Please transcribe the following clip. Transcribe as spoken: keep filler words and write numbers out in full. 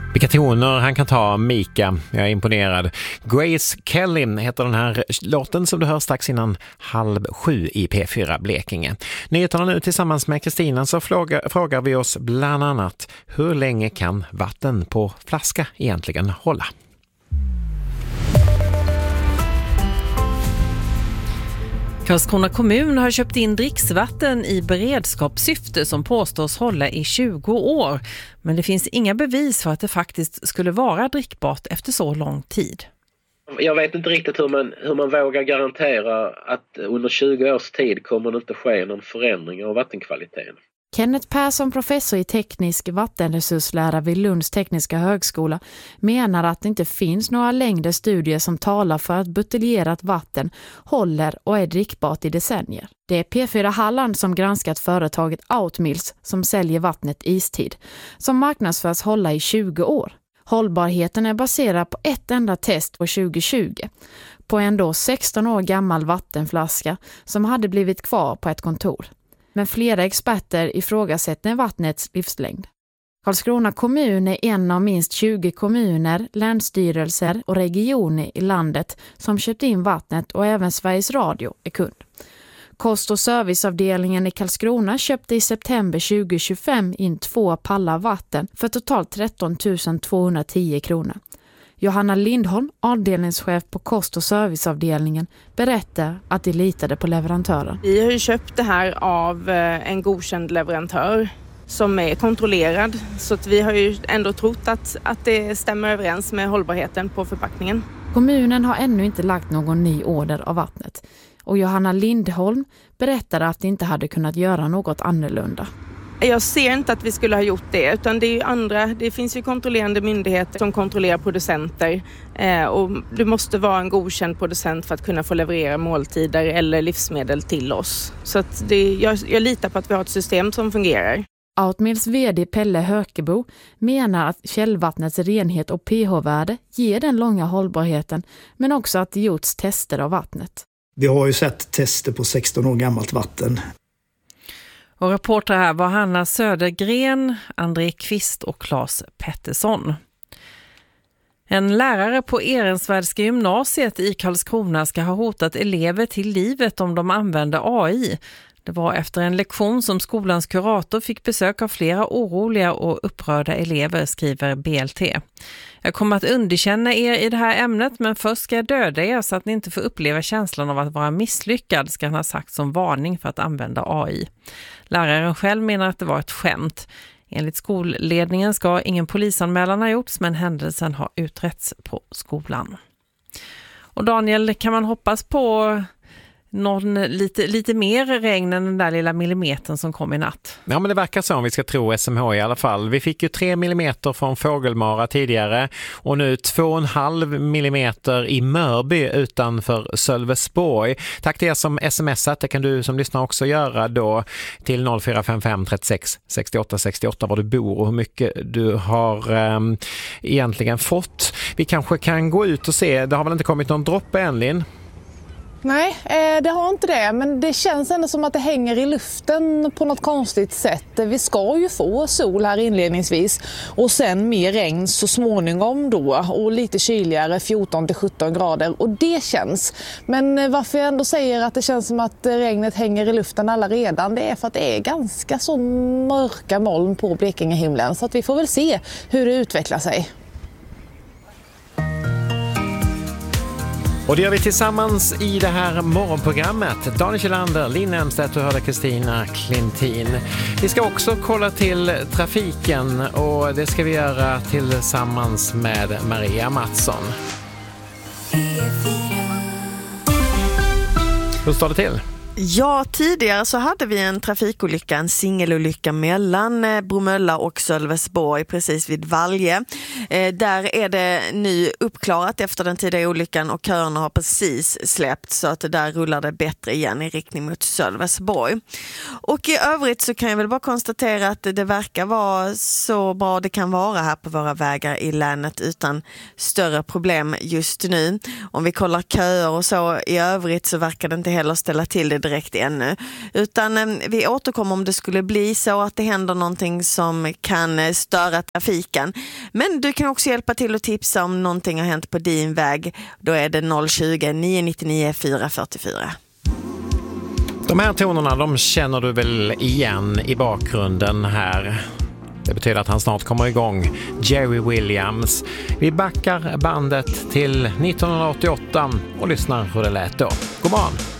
Vilka toner han kan ta, Mika. Jag är imponerad. Grace Kelly heter den här låten som du hör strax innan halv sju i P fyra Blekinge. Nyheterna nu tillsammans med Kristina, så frågar, frågar vi oss bland annat: hur länge kan vatten på flaska egentligen hålla? Karlskrona kommun har köpt in dricksvatten i beredskapssyfte som påstås hålla i tjugo år. Men det finns inga bevis för att det faktiskt skulle vara drickbart efter så lång tid. Jag vet inte riktigt hur man, hur man vågar garantera att under tjugo års tid kommer det inte ske någon förändring av vattenkvaliteten. Kenneth Persson, professor i teknisk vattenresurslära vid Lunds tekniska högskola, menar att det inte finns några längre studier som talar för att buteljerat vatten håller och är drickbart i decennier. Det är P fyra Halland som granskat företaget Outmills som säljer vattnet Istid, som marknadsförs hålla i tjugo år. Hållbarheten är baserad på ett enda test på tjugo tjugo, på en då sexton år gammal vattenflaska som hade blivit kvar på ett kontor. Men flera experter ifrågasätter vattnets livslängd. Karlskrona kommun är en av minst tjugo kommuner, länsstyrelser och regioner i landet som köpt in vattnet, och även Sveriges Radio är kund. Kost- och serviceavdelningen i Karlskrona köpte i september tjugo tjugofem in två pallar vatten för totalt tretton tusen tvåhundratio kronor. Johanna Lindholm, avdelningschef på kost- och serviceavdelningen, berättar att de litade på leverantören. Vi har ju köpt det här av en godkänd leverantör som är kontrollerad. Så att vi har ju ändå trott att, att det stämmer överens med hållbarheten på förpackningen. Kommunen har ännu inte lagt någon ny order av vattnet. Och Johanna Lindholm berättade att de inte hade kunnat göra något annorlunda. Jag ser inte att vi skulle ha gjort det, utan det är ju andra, det finns ju kontrollerande myndigheter som kontrollerar producenter eh, och du måste vara en godkänd producent för att kunna få leverera måltider eller livsmedel till oss. Så att det, jag, jag litar på att vi har ett system som fungerar. Outmills vd Pelle Hökebo menar att källvattnets renhet och pH-värde ger den långa hållbarheten, men också att det gjorts tester av vattnet. Vi har ju sett tester på sexton år gammalt vatten. Och reportrar här var Hanna Södergren, André Kvist och Claes Pettersson. En lärare på Ehrensvärdska gymnasiet i Karlskrona ska ha hotat elever till livet om de använder A I. Det var efter en lektion som skolans kurator fick besök av flera oroliga och upprörda elever, skriver B L T. Jag kommer att underkänna er i det här ämnet, men först ska jag döda er så att ni inte får uppleva känslan av att vara misslyckad, ska han ha sagt som varning för att använda A I. Läraren själv menar att det var ett skämt. Enligt skolledningen ska ingen polisanmälan ha gjorts, men händelsen har utretts på skolan. Och Daniel, kan man hoppas på någon lite, lite mer regn än den där lilla millimetern som kom i natt? Ja, men det verkar så, om vi ska tro S M H i alla fall. Vi fick ju tre millimeter från Fågelmara tidigare och nu två och en halv millimeter i Mörby utanför Sölvesborg. Tack till er som smsat. Det kan du som lyssnar också göra då till noll fyra fem fem trettiosex sextioåtta sextioåtta var du bor och hur mycket du har um, egentligen fått. Vi kanske kan gå ut och se. Det har väl inte kommit någon droppe än, Linn? Nej, det har inte det, men det känns ändå som att det hänger i luften på något konstigt sätt. Vi ska ju få sol här inledningsvis och sen mer regn så småningom då och lite kyligare fjorton till sjutton grader och det känns. Men varför jag ändå säger att det känns som att regnet hänger i luften alla redan, det är för att det är ganska så mörka moln på Blekingehimlen, så att vi får väl se hur det utvecklar sig. Och det gör vi tillsammans i det här morgonprogrammet. Daniel Kjellander, Linn Emstedt och hörde Kristina Klintin. Vi ska också kolla till trafiken och det ska vi göra tillsammans med Maria Mattsson. Hur står det till? Ja, tidigare så hade vi en trafikolycka, en singelolycka mellan Bromölla och Sölvesborg precis vid Valje. Eh, där är det nu uppklarat efter den tidigare olyckan och köerna har precis släppt så att det där rullar det bättre igen i riktning mot Sölvesborg. Och i övrigt så kan jag väl bara konstatera att det verkar vara så bra det kan vara här på våra vägar i länet utan större problem just nu. Om vi kollar köer och så i övrigt så verkar det inte heller ställa till det direkt ännu. Utan vi återkommer om det skulle bli så att det händer någonting som kan störa trafiken. Men du kan också hjälpa till och tipsa om någonting har hänt på din väg. Då är det noll tjugo, nio nio nio, fyra fyra fyra. De här tonerna, de känner du väl igen i bakgrunden här. Det betyder att han snart kommer igång. Jerry Williams. Vi backar bandet till nittonhundraåttioåtta och lyssnar hur det lät då. God morgon!